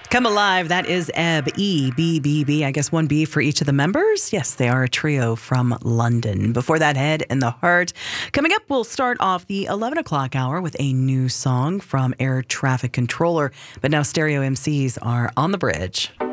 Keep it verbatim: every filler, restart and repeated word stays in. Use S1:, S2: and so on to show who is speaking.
S1: Come Alive, that is Ebb, E B B B. I guess one B for each of the members. Yes, they are a trio from London. Before that, Head in the Heart. Coming up, we'll start off the eleven o'clock hour with a new song from Air Traffic Controller. But now Stereo M Cs are on the bridge.